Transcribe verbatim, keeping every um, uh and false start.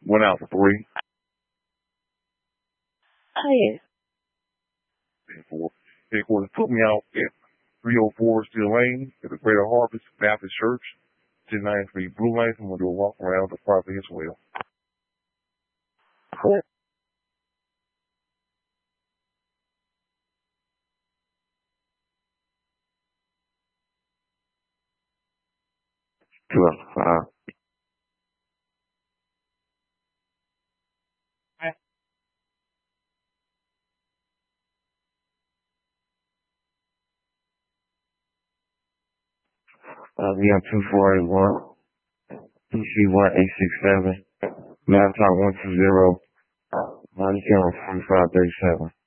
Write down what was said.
One out three. Oh, yeah. And four. Headquarters put me out at three oh four Steel Lane at the Greater Harvest Baptist Church. ten ninety-three Blue Lights. I'm going to do a walk around the property as well. Cool. Two out of five. Uh, we have two four eight one, two C one eight six seven, Map Talk one two zero, ninety seven forty five thirty seven.